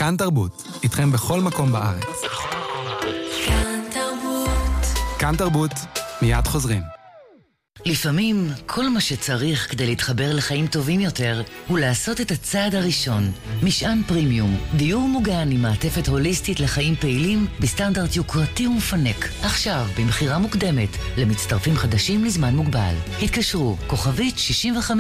כאן תרבות, איתכם בכל מקום בארץ. כאן תרבות. כאן תרבות, מיד חוזרים. לפעמים כל מה שצריך כדי להתחבר לחיים טובים יותר הוא לעשות את הצעד הראשון. משען פרימיום, דיור מוגן עם מעטפת הוליסטית לחיים פעילים בסטנדרט יוקרתי ומפנק. עכשיו במחירה מוקדמת למצטרפים חדשים לזמן מוגבל. התקשרו כוכבית 65